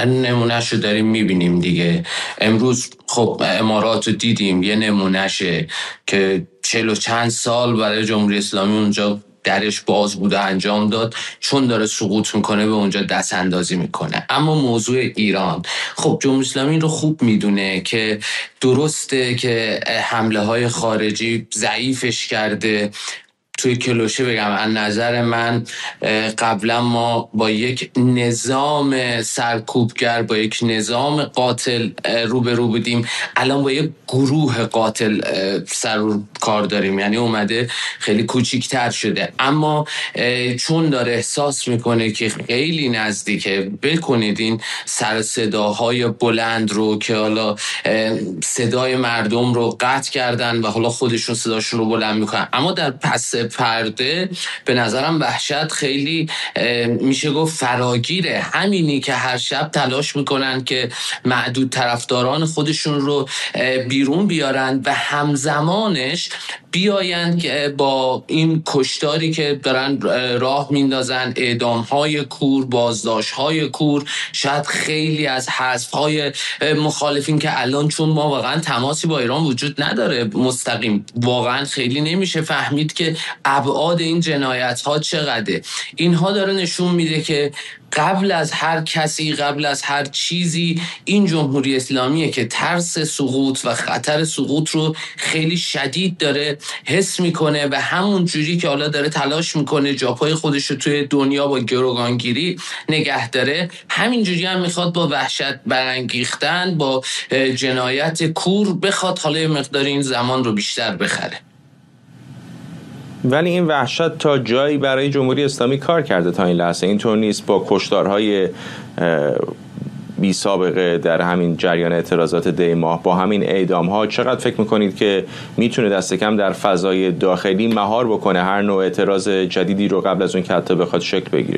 نمونهشو داریم میبینیم دیگه. امروز خب امارات رو دیدیم، یه نمونهشه که 40 و چند سال برای جمهوری اسلامی اونجا درش باز بوده، انجام داد، چون داره سقوط میکنه به اونجا دست اندازی میکنه. اما موضوع ایران، خب جمهوری اسلامی این رو خوب میدونه که درسته که حمله های خارجی ضعیفش کرده. توی کلوشه بگم از نظر من قبلا ما با یک نظام سرکوبگر، با یک نظام قاتل روبرو بودیم، الان با یک گروه قاتل سر و کار داریم. یعنی اومده خیلی کوچیک‌تر شده، اما چون داره احساس میکنه که خیلی نزدیکه، بکنید این سر صداهای بلند رو که حالا صدای مردم رو قطع کردن و حالا خودشون صداشون رو بلند میکنن، اما در پس پرده به نظرم وحشت خیلی میشه گفت فراگیره. همینی که هر شب تلاش میکنن که معدود طرفداران خودشون رو بیرون بیارن و همزمانش بیاین که با این کشتاری که دارن راه میندازن، اعدام‌های کور، بازداشت‌های کور، شاید خیلی از حذف‌های مخالفین که الان چون ما واقعا تماسی با ایران وجود نداره مستقیم، واقعا خیلی نمیشه فهمید که ابعاد این جنایت‌ها چقدره. اینها داره نشون میده که قبل از هر کسی، قبل از هر چیزی، این جمهوری اسلامیه که ترس سقوط و خطر سقوط رو خیلی شدید داره حس میکنه و همون جوری که حالا داره تلاش میکنه جاپای خودش رو توی دنیا با گروگانگیری نگه داره، همین جوری هم میخواد با وحشت برانگیختن، با جنایت کور بخواد حالا یه مقدار این زمان رو بیشتر بخره. ولی این وحشت تا جایی برای جمهوری اسلامی کار کرده تا این لحظه. اینطور نیست با کشتارهای بی سابقه در همین جریان اعتراضات دی ماه، با همین اعدام‌ها، چقدر فکر میکنید که میتونه دست کم در فضای داخلی مهار بکنه هر نوع اعتراض جدیدی رو قبل از اون که حتی بخواد شکل بگیره؟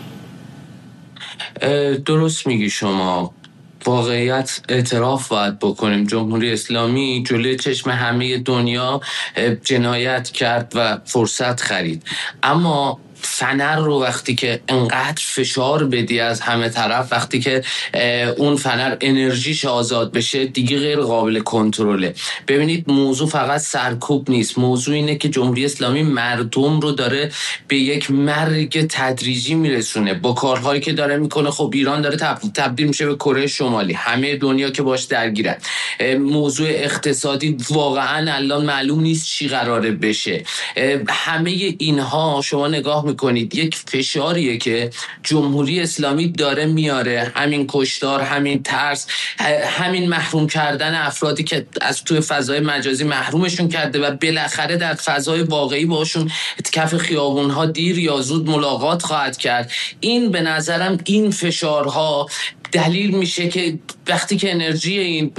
درست میگی شما. واقعیت اعتراف باید بکنیم، جمهوری اسلامی جلوی چشم همه دنیا جنایت کرد و فرصت خرید، اما فنر رو وقتی که انقدر فشار بدی از همه طرف، وقتی که اون فنر انرژیش آزاد بشه دیگه غیر قابل کنترله. ببینید موضوع فقط سرکوب نیست، موضوع اینه که جمهوری اسلامی مردم رو داره به یک مرگ تدریجی میرسونه با کارهایی که داره میکنه. خب ایران داره تبدیل میشه به کره شمالی، همه دنیا که باش درگیرن. موضوع اقتصادی واقعا الان معلوم نیست چی قراره بشه. همه اینها شما نگاه میکنید یک فشاریه که جمهوری اسلامی داره میاره، همین کشتار، همین ترس، همین محروم کردن افرادی که از توی فضای مجازی محرومشون کرده و بالاخره در فضای واقعی باشون کف خیابونها دیر یا زود ملاقات خواهد کرد. این به نظرم این فشارها دلیل میشه که وقتی که انرژی این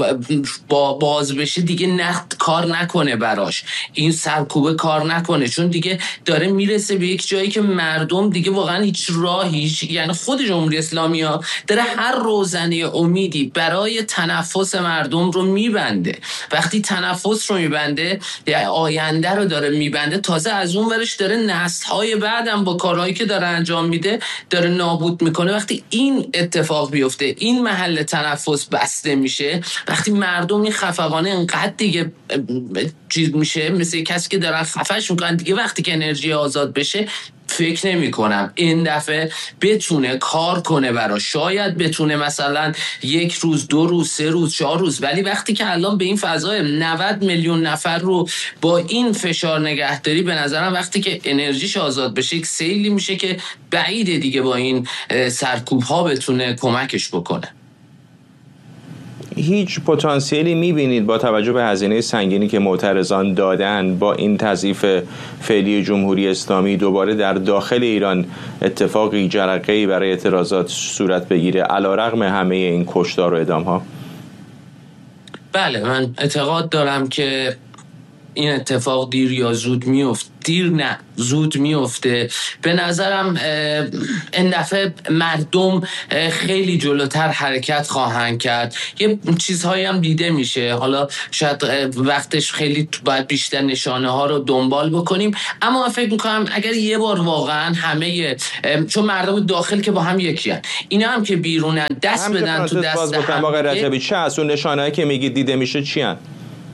باز بشه دیگه نقد کار نکنه براش، این سرکوبه کار نکنه، چون دیگه داره میرسه به یک جایی که مردم دیگه واقعا هیچ راهی، یعنی خود جمهوری اسلامی ها داره هر روزنه امیدی برای تنفس مردم رو میبنده. وقتی تنفس رو میبنده، یعنی آینده رو داره میبنده، تازه از اون ورش داره نسل‌های بعدم با کارهایی که داره انجام میده داره نابود میکنه. وقتی این اتفاق بیفته، این محل تنفس بسته میشه، وقتی مردم این خفقانه انقدر دیگه چیز میشه، مثل کسی که دارن خفش میکنن دیگه، وقتی که انرژی آزاد بشه فکر نمی کنم این دفعه بتونه کار کنه براش. شاید بتونه مثلا 1 روز، 2 روز، 3 روز، 4 روز، ولی وقتی که الان به این فضای 90 میلیون نفر رو با این فشار نگهداری، به نظرم وقتی که انرژیش آزاد بشه یک سیلی میشه که بعیده دیگه با این سرکوب ها بتونه کمکش بکنه. هیچ پتانسیلی میبینید با توجه به هزینه سنگینی که معترضان دادن با این تضعیف فعلی جمهوری اسلامی دوباره در داخل ایران اتفاقی جرقه‌ای برای اعتراضات صورت بگیره علیرغم همه این کشتار و اعدام‌ها؟ بله، من اعتقاد دارم که این اتفاق دیر یا زود میفته، دیر نه زود میفته. به نظرم این دفعه مردم خیلی جلوتر حرکت خواهند کرد. یه چیزهایی هم دیده میشه، حالا شاید وقتش خیلی باید بیشتر نشانه ها رو دنبال بکنیم، اما فکر میکنم اگر یه بار واقعا همه، چون مردم داخل که با هم یکی هن، اینا هم که بیرونن دست بدن تو دست هم. آقای رجبی چه از اون نشانه‌هایی که میگید دیده میشه چی هن؟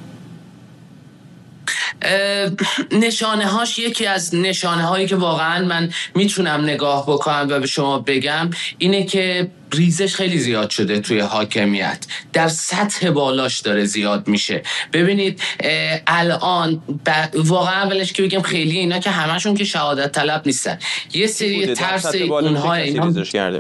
نشانه هاش، یکی از نشانه هایی که واقعا من میتونم نگاه بکنم و به شما بگم اینه که ریزش خیلی زیاد شده توی حاکمیت، در سطح بالاش داره زیاد میشه. ببینید الان واقعا اولش که بگم خیلی اینا که همشون که شهادت طلب نیستن، یه سری ترس اونها ریزش کرده.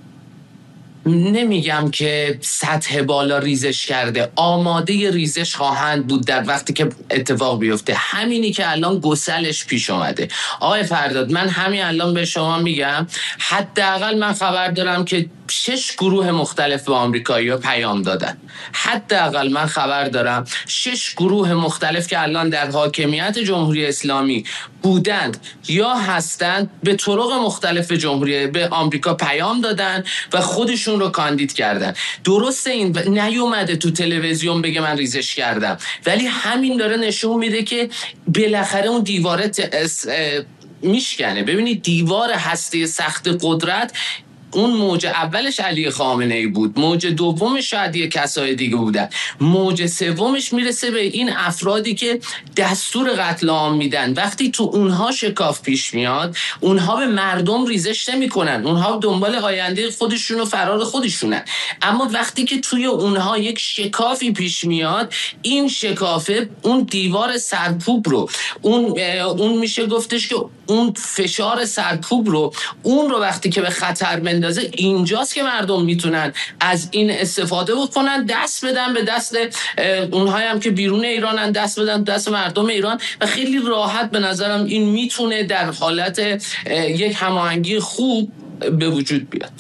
نمیگم که سطح بالا ریزش کرده، آماده ریزش خواهند بود در وقتی که اتفاق بیفته. همینی که الان گسلش پیش اومده. آقای فرداد، من همین الان به شما میگم حداقل من خبر دارم که 6 گروه مختلف به آمریکایی‌ها پیام دادن. حداقل من خبر دارم 6 گروه مختلف که الان در حاکمیت جمهوری اسلامی بودند یا هستند به طرق مختلف به آمریکا پیام دادن و خودشون رو کاندید کردن. درسته این نیومده تو تلویزیون بگه من ریزش کردم، ولی همین داره نشون میده که بالاخره اون دیواره میشکنه. ببینید دیوار هسته سخت قدرت، اون موج اولش علی خامنه‌ای بود، موج دومش شاید یه کسای دیگه بودن، موج سومش میرسه به این افرادی که دستور قتل عام میدن. وقتی تو اونها شکاف پیش میاد، اونها به مردم ریزش نمیکنن، اونها دنبال آینده خودشون و فرار خودشونن. اما وقتی که توی اونها یک شکافی پیش میاد، این شکافه اون دیوار سرکوب رو، اون میشه گفتش که اون فشار سرکوب رو، اون رو وقتی که به خطر بندازه، اینجاست که مردم میتونن از این استفاده بکنن، دست بدن به دست اونهایی هم که بیرون ایرانن، دست بدن دست مردم ایران و خیلی راحت به نظرم این میتونه در حالت یک هماهنگی خوب به وجود بیاد.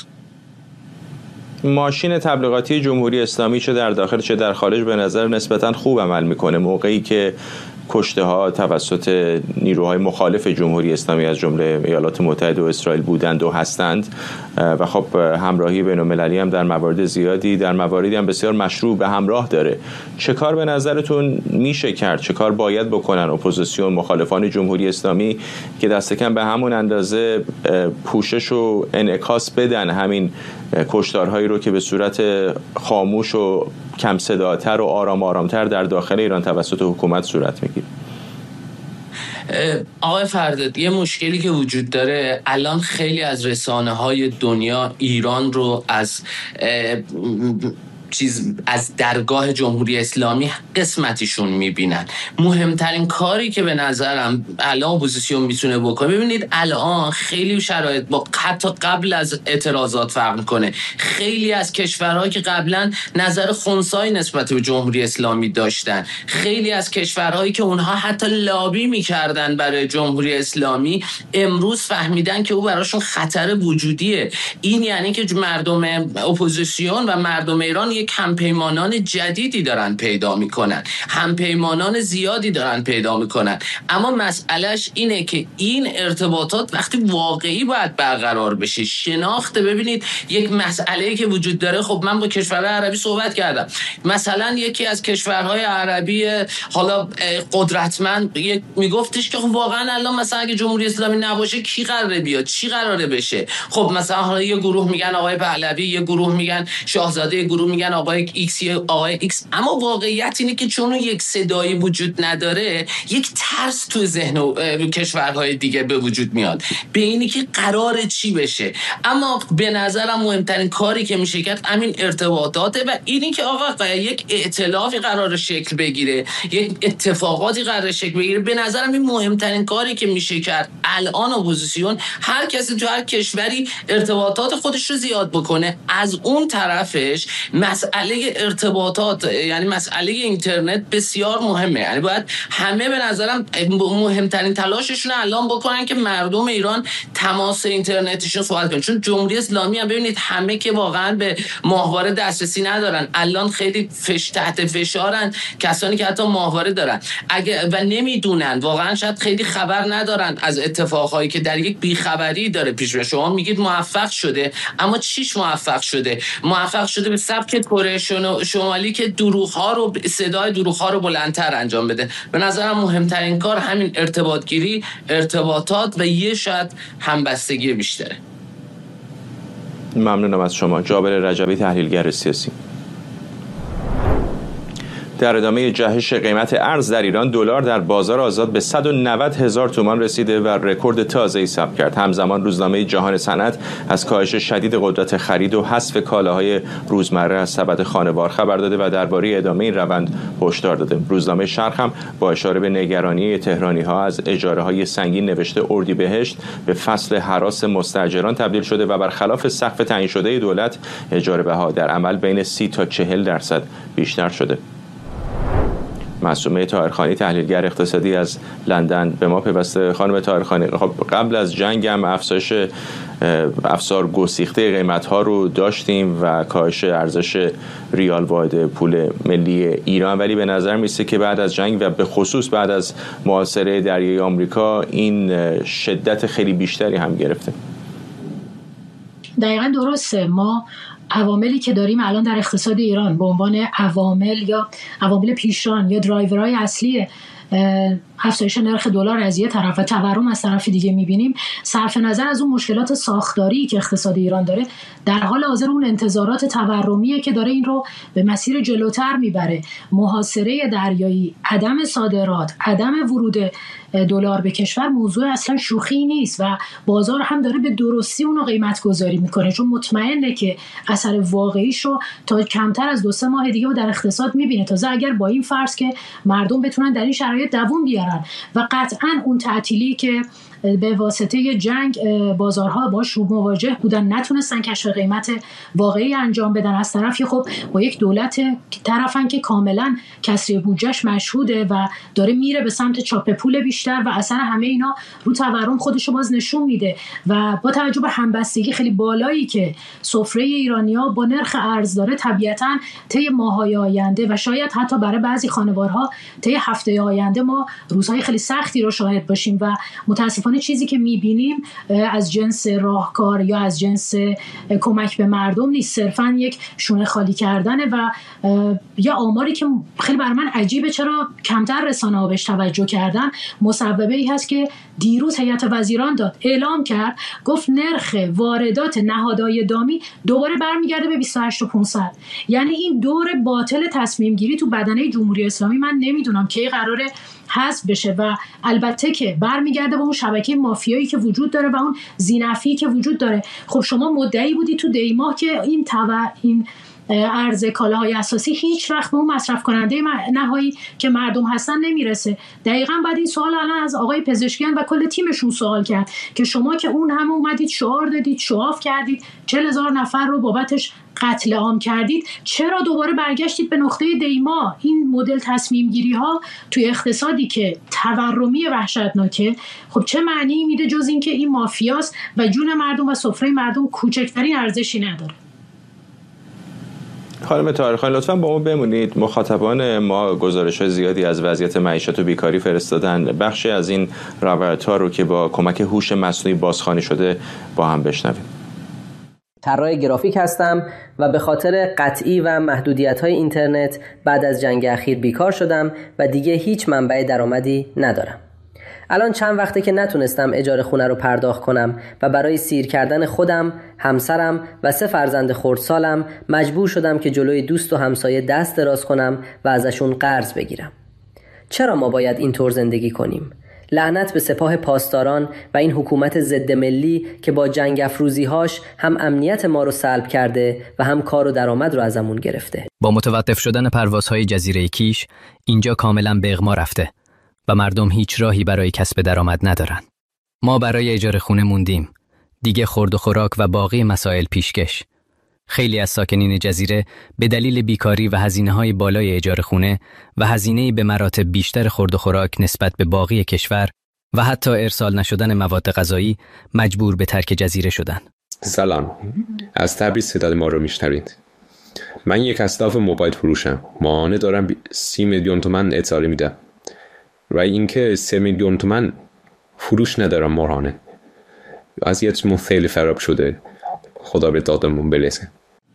ماشین تبلیغاتی جمهوری اسلامی چه در داخل چه در خارج به نظر نسبتاً خوب عمل میکنه. موقعی که کشته ها توسط نیروهای مخالف جمهوری اسلامی از جمله ایالات متحده و اسرائیل بودند و هستند و خب همراهی بین‌المللی هم در موارد زیادی، در مواردی هم بسیار مشروع به همراه داره. چه کار به نظرتون میشه کرد؟ چه کار باید بکنن اپوزیسیون، مخالفان جمهوری اسلامی که دست کم به همون اندازه پوشش و انعکاس بدن همین کشتارهایی رو که به صورت خاموش و کم صداتر و آرامتر در داخل ایران توسط حکومت صورت میگیره؟ آقای فرداد، یه مشکلی که وجود داره الان، خیلی از رسانه‌های دنیا ایران رو از درگاه جمهوری اسلامی قسمتیشون میبینن. مهمترین کاری که به نظرم الان اپوزیسیون میتونه بکنه، ببینید الان خیلی شرایط با حتی قبل از اعتراضات فرق میکنه. خیلی از کشورها که قبلا نظر خنثی نسبت به جمهوری اسلامی داشتن، خیلی از کشورهایی که اونها حتی لابی میکردن برای جمهوری اسلامی، امروز فهمیدن که او براشون خطر وجودیه. این یعنی که مردم اپوزیسیون و مردم ایران یک همپیمانان جدیدی دارن پیدا میکنن، همپیمانان زیادی دارن پیدا میکنن. اما مسئلهش اینه که این ارتباطات وقتی واقعی باید برقرار بشه، شناخت. ببینید یک مسئله‌ای که وجود داره، خب من با کشورهای عربی صحبت کردم، مثلا یکی از کشورهای عربی حالا قدرتمند میگفتش که خب واقعا الان مثلا اگه جمهوری اسلامی نباشه کی قراره بیاد، چی قراره بشه؟ خب مثلا حالا یه گروه میگن آقای پهلوی، یه گروه میگن شاهزاده، یه گروه میگن آقای ایکس، آقای ایکس. اما واقعیت اینه که چون یک صدایی وجود نداره، یک ترس تو ذهن کشورهای دیگه به وجود میاد به اینی که قراره چی بشه. اما به نظرم مهمترین کاری که میشه کرد همین ارتباطاته و اینی که آقا یک ائتلافی قراره شکل بگیره، یک اتفاقاتی قراره شکل بگیره. به نظرم این مهمترین کاری که میشه کرد. الان اپوزیسیون، هر کسی تو هر کشوری ارتباطات خودش رو زیاد بکنه، از اون طرفش مسئله ارتباطات، یعنی مسئله اینترنت بسیار مهمه. یعنی باید همه به نظرم مهمترین تلاششون الان بکنن که مردم ایران تماس اینترنتیشون صحبت کنن، چون جمهوری اسلامی هم ببینید همه که واقعا به ماهواره دسترسی ندارن. الان خیلی تحت فشارن کسانی که حتی ماهواره دارن و نمیدونن، واقعا شاید خیلی خبر ندارن از اتفاقهایی که در یک بیخبری داره پیش میره. شما میگید موفق شده، اما چیش موفق شده؟ موفق شده به سبک کره شمالی که صدای دروغ‌ها رو بلندتر انجام بده. به نظرم مهمترین کار همین ارتباطات و یه شاید همبستگی بیشتره. ممنونم از شما. جابر رجبی، تحلیلگر سیاسی. در ادامه جهش قیمت ارز در ایران، دلار در بازار آزاد به 190,000 تومان رسیده و رکورد تازه‌ای ثبت کرد. همزمان روزنامه جهان صنعت از کاهش شدید قدرت خرید و حذف کالاهای روزمره از سبد خانوار خبر داده و درباره ادامه این روند هشدار داده. روزنامه شرق هم با اشاره به نگرانی تهرانی‌ها از اجاره‌های سنگین نوشته اردیبهشت به فصل هراس مستاجران تبدیل شده و برخلاف سقف تعیین شده دولت، اجاره بها در عمل بین 30 تا 40% بیشتر شده. معصومه طاهرخانی، تحلیلگر اقتصادی از لندن، به ما پیوسته. خانم طاهرخانی، خب قبل از جنگ هم افزار گسیخته قیمت‌ها رو داشتیم و کاهش ارزش ریال واحد پول ملی ایران، ولی به نظر میسه که بعد از جنگ و به خصوص بعد از محاصره دریای آمریکا این شدت خیلی بیشتری هم گرفته. دقیقاً درسته. ما عواملی که داریم الان در اقتصاد ایران به عنوان عوامل پیشران یا درایورهای اصلی افزایش نرخ دلار از یه طرف و تورم از طرف دیگه می‌بینیم، صرف نظر از اون مشکلات ساختاری که اقتصاد ایران داره، در حال حاضر اون انتظارات تورمیه که داره این رو به مسیر جلوتر میبره. محاصره دریایی، عدم صادرات، عدم ورود دلار به کشور موضوع اصلا شوخی نیست و بازار هم داره به درستی اونو قیمت گذاری میکنه، چون مطمئنه که اثر واقعیش رو تا کمتر از 2-3 ماه دیگه در اقتصاد میبینه. تازه اگر با این فرض که مردم بتونن در این شرایط دووم بیارن و قطعا اون تعطیلی که به واسطه جنگ بازارها باش مواجه بودن نتونستن کشف قیمت واقعی انجام بدن، از طرفی خب با یک دولت طرفن که کاملا کسری بودجهش مشهوده و داره میره به سمت چاپ پول بیشتر و اثر همه اینا رو تورم خودشو باز نشون میده و با توجه به همبستگی خیلی بالایی که سفره ایرانی‌ها با نرخ ارز داره، طبیعتاً طی ماه‌های آینده و شاید حتی برای بعضی خانوارها طی هفته آینده ما روزهای خیلی سختی رو شاهد باشیم و متأسفانه چیزی که میبینیم از جنس راهکار یا از جنس کمک به مردم نیست، صرفاً یک شونه خالی کردنه و یا آماری که خیلی برای من عجیبه چرا کمتر رسانه‌ها بهش توجه کردن. مصوبه ای هست که دیروز هیئت وزیران داد، اعلام کرد، گفت نرخ واردات نهادهای دامی دوباره برمیگرده به 28,500. یعنی این دور باطل تصمیم گیری تو بدنه جمهوری اسلامی من نمیدونم کی قراره حذف بشه و البته که برمیگرده به اون شبکه مافیایی که وجود داره و اون زینفی که وجود داره. خب شما مدعی بودی تو دیماه که این ارز کالاهای اساسی هیچ وقت به اون مصرف کننده نهایی که مردم هستن نمیرسه. دقیقاً بعد این سوال الان از آقای پزشکیان و کل تیمشون سوال کرد که شما که اون همه اومدید شعار دادید، شعاف کردید، 40,000 نفر رو بابتش قتل عام کردید، چرا دوباره برگشتید به نقطه دیما؟ این مدل تصمیم گیری ها توی اقتصادی که تورمی وحشتناکه خب چه معنی میده جز این که این مافیاست و جون مردم و سفره مردم کوچکترین ارزشی نداره؟ خانم طاهرخانی، لطفاً با ما بمونید. مخاطبان ما گزارش‌های زیادی از وضعیت معیشت و بیکاری فرستادن. بخشی از این روایت‌ها رو که با کمک هوش مصنوعی بازخوانی شده با هم بشنویم. طراح گرافیک هستم و به خاطر قطعی و محدودیت‌های اینترنت بعد از جنگ اخیر بیکار شدم و دیگه هیچ منبع درآمدی ندارم. الان چند وقته که نتونستم اجاره خونه رو پرداخت کنم و برای سیر کردن خودم، همسرم و 3 فرزند خردسالم مجبور شدم که جلوی دوست و همسایه دست دراز کنم و ازشون قرض بگیرم. چرا ما باید اینطور زندگی کنیم؟ لعنت به سپاه پاسداران و این حکومت ضد ملی که با جنگ افروزی‌هاش هم امنیت ما رو سلب کرده و هم کار و درآمد رو ازمون گرفته. با متوقف شدن پروازهای جزیره کیش اینجا کاملا به اغما رفته و مردم هیچ راهی برای کسب درآمد ندارن. ما برای اجاره خونه موندیم. دیگه خورد و خوراک و باقی مسائل پیشکش. خیلی از ساکنین جزیره به دلیل بیکاری و هزینه‌های بالای اجاره خونه و هزینه‌ای به مراتب بیشتر خورد و خوراک نسبت به باقی کشور و حتی ارسال نشدن مواد غذایی مجبور به ترک جزیره شدند. سلام، از تبریز صدای ما رو میشنوید. من یک اسلاف موبایل فروشم. ماهانه دارم 30 میلیون تومان اعطاری میدم و اینکه 3 میلیون تومان فروش ندارم ماهانه. وضعیتمون خیلی خراب شده. خدا به دادمون برسه.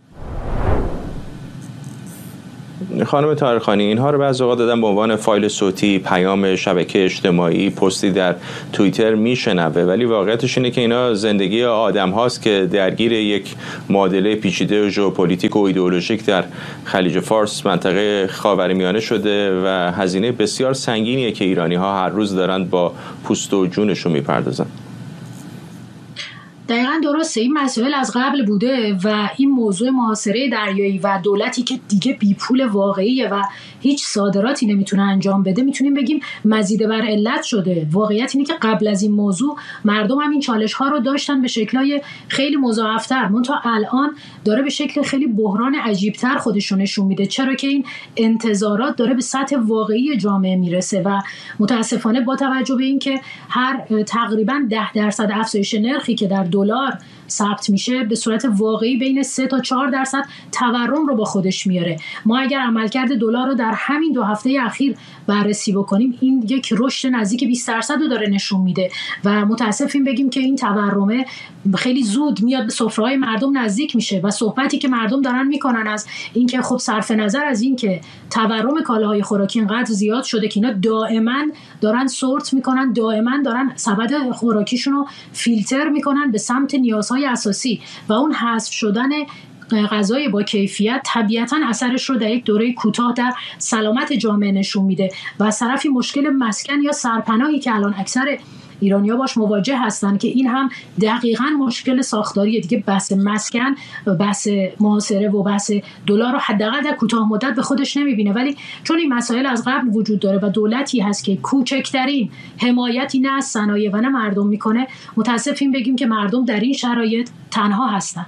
خانم طاهرخانی، اینها رو بعضی اوقات دادن به عنوان فایل صوتی، پیام شبکه اجتماعی، پستی در توییتر میشنوه، ولی واقعیتش اینه که اینا زندگی آدم هاست که درگیر یک معادله پیچیده و ژئوپلیتیک و ایدئولوژیک در خلیج فارس، منطقه خاورمیانه شده و هزینه بسیار سنگینیه که ایرانی ها هر روز دارن با پوست و جونشون میپردازن. دقیقاً درسته. این مسائل از قبل بوده و این موضوع محاصره دریایی و دولتی که دیگه بی پول واقعیه و هیچ صادراتی نمیتونه انجام بده، میتونیم بگیم مزید بر علت شده. واقعیت اینه که قبل از این موضوع مردم هم این چالش ها رو داشتن به شکل‌های خیلی مضاعف‌تر، منتها الان داره به شکل خیلی بحران عجیب‌تر خودشون نشون میده، چرا که این انتظارات داره به سطح واقعی جامعه میرسه و متاسفانه با توجه به اینکه هر تقریباً 10% افزایش نرخی که در دلار ثبت میشه به صورت واقعی بین 3 تا 4% تورم رو با خودش میاره. ما اگر عملکرد دلار رو در همین 2 هفته اخیر بررسی بکنیم، این یک رشد نزدیک 20% رو داره نشون میده و متاسفیم بگیم که این تورم خیلی زود میاد به سفره‌های مردم نزدیک میشه و صحبتی که مردم دارن میکنن از اینکه خب صرف نظر از اینکه تورم کالاهای خوراکی اینقدر زیاد شده که اینا دائما دارن سورت میکنن، دائما دارن سبد خوراکیشون رو فیلتر میکنن به سمت نیازهای اساسی و اون حذف شدن غذای با کیفیت طبیعتاً اثرش رو در یک دوره کوتاه در سلامت جامعه نشون میده و از طرفی مشکل مسکن یا سرپناهی که الان اکثر ایرانی‌ها باش مواجه هستن که این هم دقیقاً مشکل ساختاریه دیگه. بحث مسکن، بحث محاصره و بحث دلار رو حداقل در کوتاه مدت به خودش نمیبینه، ولی چون این مسائل از قبل وجود داره و دولتی هست که کوچکترین حمایتی نه از صنایع و نه مردم میکنه، متاسفیم بگیم که مردم در این شرایط تنها هستن.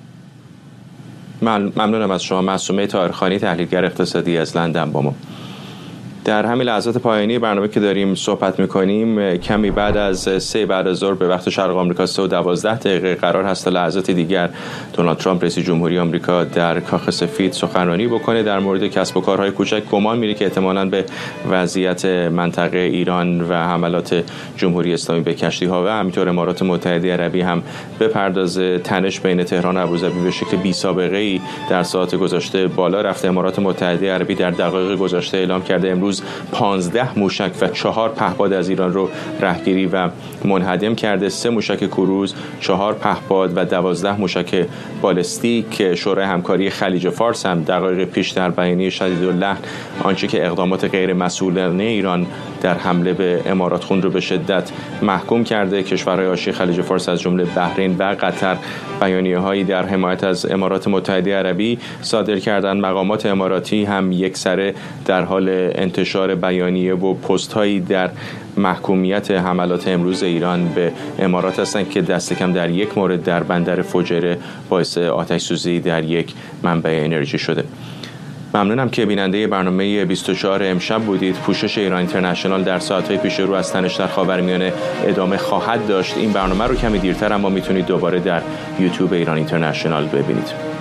ممنونم از شما معصومه طاهرخانی، تحلیلگر اقتصادی از لندن با ما. در همین لحظات پایانی برنامه که داریم صحبت میکنیم، کمی بعد از 3 بعد از ظهر به وقت شرق آمریکا 3:12 قرار هست تا لحظات دیگر دونالد ترامپ رئیس جمهوری آمریکا در کاخ سفید سخنرانی بکنه در مورد کسب و کارهای کوچک. گمان میره که احتمالاً به وضعیت منطقه ایران و حملات جمهوری اسلامی به کشتی‌ها و همینطور امارات متحده عربی هم بپردازه. تنش بین تهران و ابوظبی به شکل بی‌سابقه‌ای در ساعات گذشته بالا رفته. امارات متحده عربی در دقایق گذشته اعلام کرده امروز 15 موشک و 4 پهپاد از ایران رو رهگیری و منهدم کرده. 3 موشک کروز، 4 پهپاد و 12 موشک بالستیک. شورای همکاری خلیج فارس هم دقایق پیش در بیانیه شدیداللحن آنچه که اقدامات غیر مسئولانه ایران در حمله به امارات خون رو به شدت محکوم کرده. کشورهای حاشیه خلیج فارس از جمله بحرین و قطر بیانیه‌هایی در حمایت از امارات متحده عربی صادر کردند. مقامات اماراتی هم یکسره در حال انتشار بیانیه و پست‌هایی در محکومیت حملات امروز ایران به امارات هستند که دست کم در یک مورد در بندر فجیره باعث آتش سوزی در یک منبع انرژی شده. ممنونم که بیننده برنامه 24 امشب بودید. پوشش ایران اینترنشنال در ساعت‌های پیش رو از تنش در خاورمیانه ادامه خواهد داشت. این برنامه رو کمی دیرتر اما میتونید دوباره در یوتیوب ایران اینترنشنال ببینید.